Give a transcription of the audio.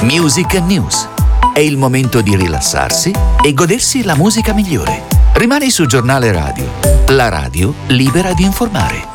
Music and News. È il momento di rilassarsi e godersi la musica migliore. Rimani su Giornale Radio, la radio libera di informare.